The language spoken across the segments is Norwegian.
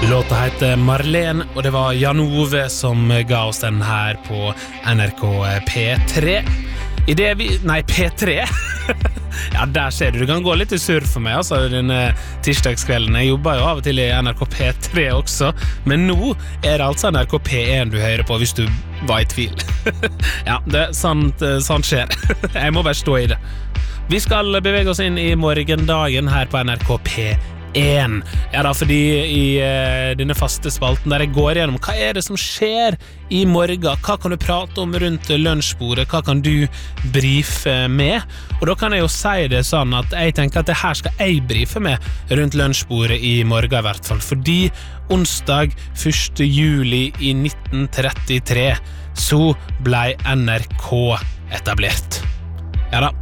Låta heter Marlene, og det var Jan Ove som ga oss den her på NRK P3. P3? Ja, der ser du kan gå litt I surr for meg, altså, denne tirsdagskvelden. Jeg jobber jo av og til I NRK P3 også, men nå det altså NRK P1 du hører på, hvis du var I tvil. Ja, det sant skjer. Jeg må bare stå I det. Vi skal bevege oss inn I morgendagen her på NRK P1. Ja da, fordi I denne faste spalten der jeg går gjennom hva det som skjer I morgen, hva kan du prate om rundt lunsjbordet, hva kan du briefe med, og da kan jeg jo si det sånn at jeg tenker at det her skal jeg briefe med rundt lunsjbordet I morgen I hvert fall, fordi onsdag 1. juli I 1933 så ble NRK etablert. Ja da,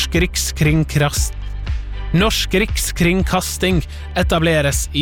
Norsk Rikskringkasting etableres I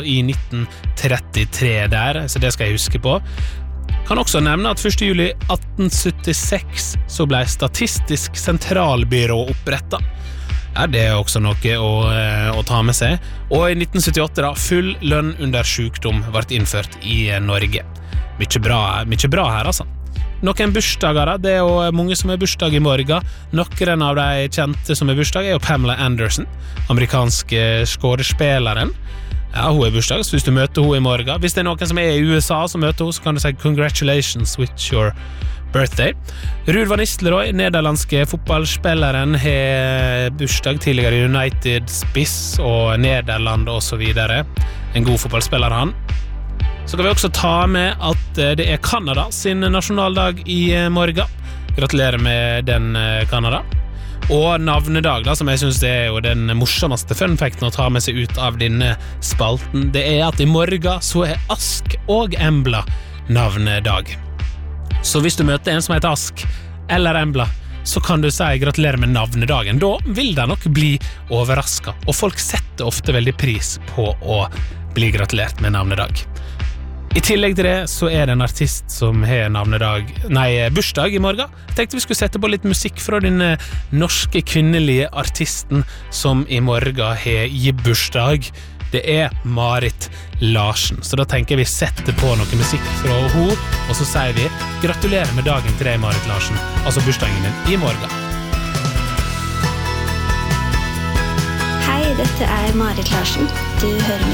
1933 der, så det skal jeg huske på. Kan også nevne at 1. juli 1876 så ble Statistisk Sentralbyrå opprettet. Ja, det også noe å ta med seg. Og I 1978 da, full lønn under sykdom ble innført I Norge. Mye bra her, altså. Noen bursdager da, det jo mange som bursdag I morgen. Noen av de kjente som bursdag jo Pamela Anderson, amerikanske skådespeleren. Ja, hun bursdag, så hvis du møter hun I morgen. Hvis det noen som I USA som møter hun, så kan du si congratulations with your birthday. Ruud van Nistelrooy, nederlandske fotballspilleren, har bursdag tidligere I United Spiss og Nederland og så videre. En god fotballspiller han. Så kan vi også ta med at det Kanada sin nasjonaldag I morgen. Gratulerer med den, Kanada. Og navnedag, da, som jeg synes det jo den morsomste funfacten å ta med seg ut av denne spalten, det at I morgen så Ask og Embla navnedag. Så hvis du møter en som heter Ask eller Embla, så kan du si gratulerer med navnedagen. Da vil de nok bli overrasket, og folk setter ofte veldig pris på å bli gratulert med navnedag. I tillegg til det så det en artist som har bursdag I morgen. Jeg tenkte vi skulle sette på litt musikk fra den norske kvinnelige artisten som I morgen har bursdag. Det Marit Larsen. Så da tenker vi sette på noe musikk fra henne, og så sier vi gratulerer med dagen til deg, Marit Larsen. Altså bursdagen din I morgen. Hei, dette Marit Larsen. Du hører